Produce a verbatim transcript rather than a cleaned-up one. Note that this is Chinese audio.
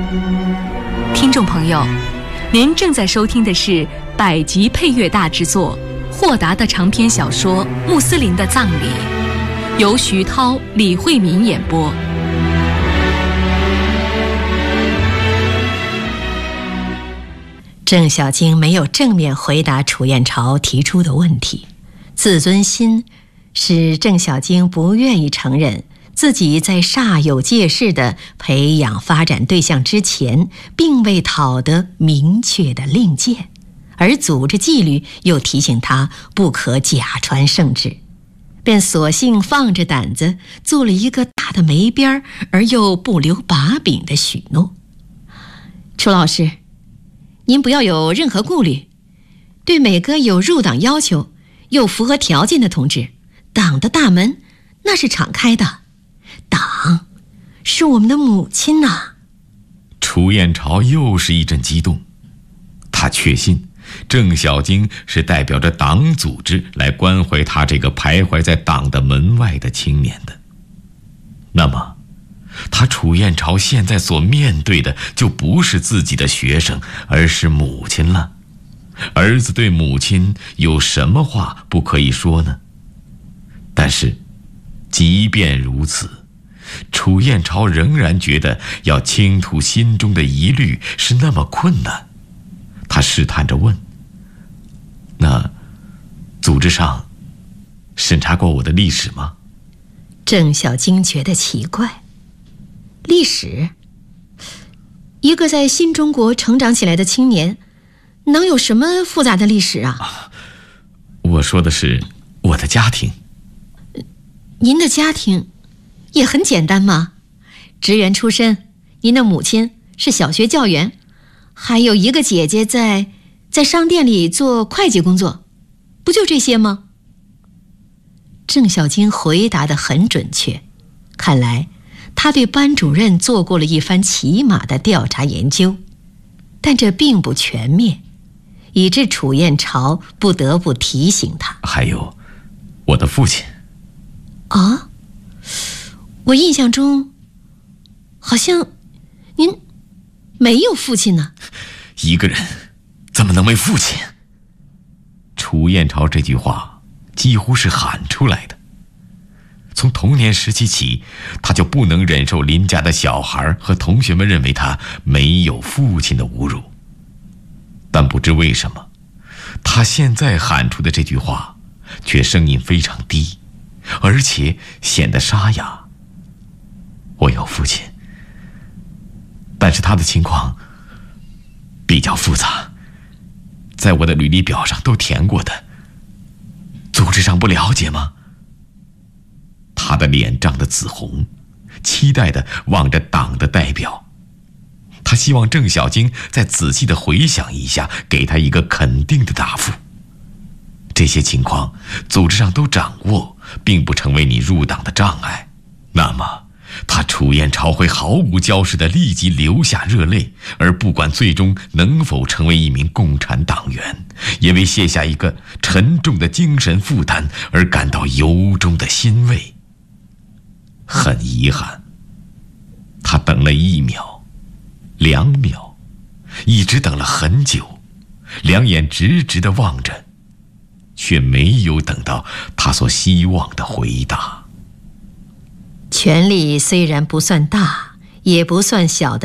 听众朋友，您正在收听的是百集配乐大制作豁达的长篇小说《穆斯林的葬礼》，由徐涛、李慧敏演播。 郑小晶没有正面回答楚燕朝提出的问题，自尊心使郑小晶不愿意承认自己在煞有介事地培养发展对象之前，并未讨得明确的令箭，而组织纪律又提醒他不可假传圣旨，便索性放着胆子做了一个大的没边而又不留把柄的许诺。楚老师，您不要有任何顾虑，对每个有入党要求又符合条件的同志，党的大门那是敞开的，党是我们的母亲呐、啊。 楚燕朝又是一阵激动，他确信郑小晶是代表着党组织来关怀他这个徘徊在党的门外的青年的。那么他楚燕朝现在所面对的就不是自己的学生，而是母亲了。儿子对母亲有什么话不可以说呢？但是即便如此，楚燕朝仍然觉得要倾吐心中的疑虑是那么困难。他试探着问：那组织上审查过我的历史吗？ 郑小晶觉得奇怪，历史？一个在新中国成长起来的青年，能有什么复杂的历史啊？ 啊，我说的是我的家庭。 您的家庭也很简单嘛，职员出身，您的母亲是小学教员，还有一个姐姐在在商店里做会计工作，不就这些吗？郑小晶回答得很准确，看来他对班主任做过了一番起码的调查研究，但这并不全面，以致楚燕朝不得不提醒他。 还有我的父亲。 啊，我印象中好像您没有父亲呢。 一个人怎么能没父亲？楚燕朝这句话几乎是喊出来的。从童年时期起，他就不能忍受邻家的小孩和同学们认为他没有父亲的侮辱。但不知为什么，他现在喊出的这句话却声音非常低，而且显得沙哑。我有父亲，但是他的情况比较复杂，在我的履历表上都填过的，组织上不了解吗？他的脸涨得紫红，期待地望着党的代表。他希望郑小晶再仔细地回想一下，给他一个肯定的答复。这些情况组织上都掌握，并不成为你入党的障碍。那么他楚燕朝会毫无交涉地立即流下热泪，而不管最终能否成为一名共产党员，也为卸下一个沉重的精神负担而感到由衷的欣慰。很遗憾，他等了一秒，两秒，一直等了很久，两眼直直地望着，却没有等到他所希望的回答。 权力虽然不算大，也不算小的